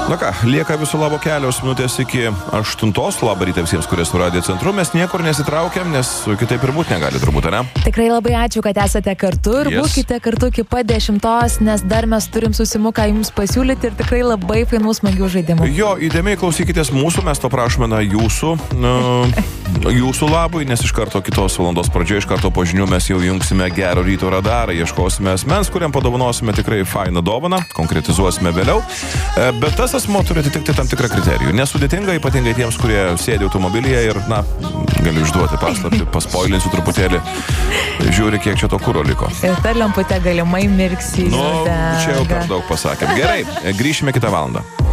Na ką, lieka viso labo kelios minutės iki 8. Labą rytą visiems, kurie su Radio Centru. Mes niekur nesitraukiam, nes kitaip ir būti negali turbūt, ne? Tikrai labai ačiū, kad esate kartu ir būkite kartu iki pat 10, nes dar mes turim susimuką jums pasiūlyti ir tikrai labai fainų smagių žaidimų. Jo, įdėmiai klausykitės mūsų, mes to prašome jūsų labui, nes iš karto kitos valandos pradžioje, iš karto po žinių mes jau jungsime Gero ryto radarą, ieškosime asmens, kuriam padovanosime tikrai fainą dovaną, konkretizuosime vėliau, bet tas asmo turi atitikti tam tikrą kriterijų. Nesudėtinga, ypatingai tiems, kurie sėdi automobilyje ir, galiu išduoti paslaptį, paspoilinsiu truputėlį, žiūri, kiek čia to kuro liko. Ir ta lemputė galimai mirksi. Čia jau per daug pasakėm. Gerai, grįšime kitą valandą.